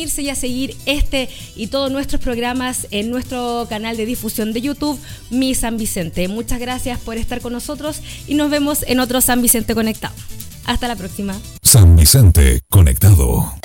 unirse y a seguir este y todos nuestros programas en nuestro canal de difusión de YouTube, Mi San Vicente. Muchas gracias por estar con nosotros y nos vemos en otro San Vicente Conectado. Hasta la próxima. San Vicente Conectado.